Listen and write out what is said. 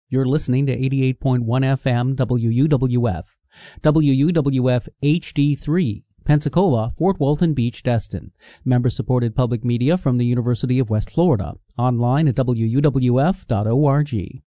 You're listening to 88.1 FM WUWF. WUWF HD3, Pensacola, Fort Walton Beach, Destin. Member-supported public media from the University of West Florida. Online at wuwf.org.